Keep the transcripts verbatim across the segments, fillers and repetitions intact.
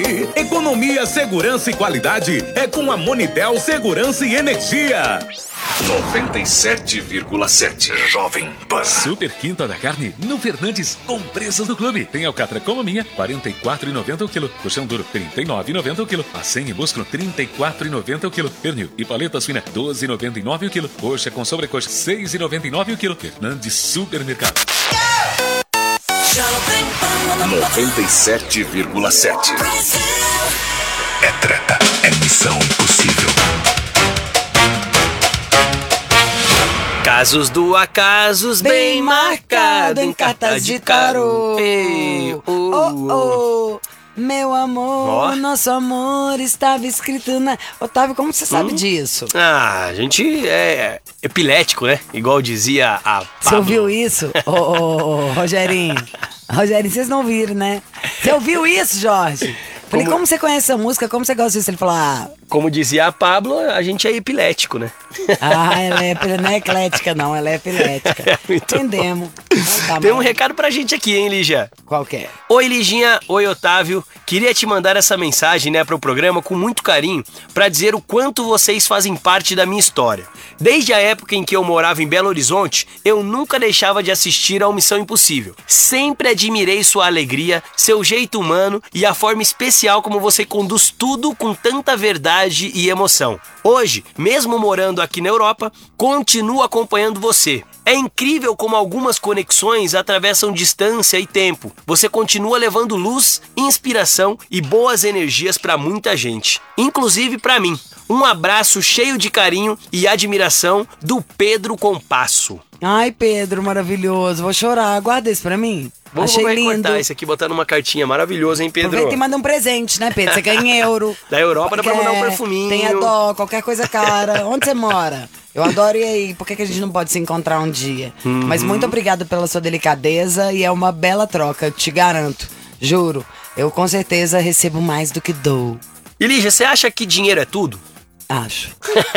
Economia, segurança e qualidade é com a Monitel Segurança e Energia. noventa e sete vírgula sete Jovem Pan. Super Quinta da Carne no Fernandes com preços do clube. Tem alcatra como a minha, quarenta e quatro reais e noventa centavos o quilo. Colchão duro, trinta e nove reais e noventa centavos o quilo. Acém e músculo, trinta e quatro reais e noventa centavos o quilo. Pernil e paletas finas, doze reais e noventa e nove centavos o quilo. Coxa com sobrecoxa, seis reais e noventa e nove centavos o quilo. Fernandes Supermercado. noventa e sete vírgula sete. É treta, é missão impossível. Casos do acasos bem, bem marcado em cartas de tarô. Ei, oh, oh, oh, meu amor, oh. Nosso amor estava escrito na... Otávio, como você sabe hum? disso? Ah, a gente é epilético, né? Igual dizia a Pablo. Você ouviu isso? Ô, oh, oh, oh, Rogerinho. Rogerinho, vocês não viram, né? Você ouviu isso, Jorge? Falei, como... como você conhece essa música? Como você gosta disso? Ele falou, ah... Como dizia a Pablo, a gente é epilético, né? Ah, ela é, não é eclética, não. Ela é epilética. É Entendemos. Tá, tem um recado pra gente aqui, hein, Lígia? Qual que é? Oi, Liginha. Oi, Otávio. Queria te mandar essa mensagem, né, pro programa com muito carinho pra dizer o quanto vocês fazem parte da minha história. Desde a época em que eu morava em Belo Horizonte, eu nunca deixava de assistir ao Missão Impossível. Sempre admirei sua alegria, seu jeito humano e a forma especial como você conduz tudo com tanta verdade e emoção. Hoje, mesmo morando aqui na Europa, continuo acompanhando você. É incrível como algumas conexões atravessam distância e tempo. Você continua levando luz, inspiração e boas energias para muita gente, inclusive para mim. Um abraço cheio de carinho e admiração do Pedro Compasso. Ai, Pedro, maravilhoso. Vou chorar. Guarda isso pra mim. Vamos Achei lindo. cortar isso aqui, botando uma cartinha maravilhosa, hein, Pedro? Aproveita e manda um presente, né, Pedro? Você ganha em euro. Da Europa dá pra mandar um perfuminho. Tem a dó, qualquer coisa cara. Onde você mora? Eu adoro ir aí. Por que que a gente não pode se encontrar um dia? Uhum. Mas muito obrigado pela sua delicadeza e é uma bela troca, te garanto. Juro. Eu com certeza recebo mais do que dou. E Lígia, você acha que dinheiro é tudo? Acho.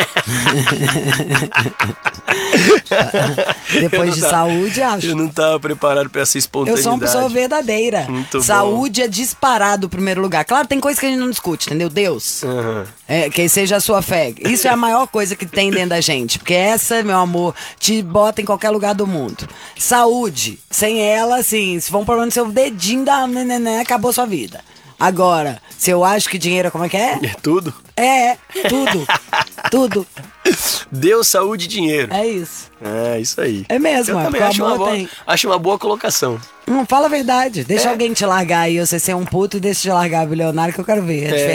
Depois de tava, saúde, acho. Eu não estava preparado para essa espontaneidade. Eu sou uma pessoa verdadeira. Muito saúde bom. É disparado o primeiro lugar. Claro, tem coisa que a gente não discute, entendeu? Deus. Uhum. É, que seja a sua fé. Isso é a maior coisa que tem dentro da gente. Porque essa, meu amor, te bota em qualquer lugar do mundo. Saúde. Sem ela, assim, se for um problema no seu dedinho, da, né, né, né, acabou sua vida. Agora, se eu acho que dinheiro, como é que é? É tudo? É, tudo. Tudo. Deus, saúde e dinheiro. É isso. É, isso aí. É mesmo, eu é, também acho uma, boa, tem. acho uma boa colocação. Não, fala a verdade. Deixa é. alguém te largar aí, você ser um puto e deixa te largar bilionário que eu quero ver. É, é.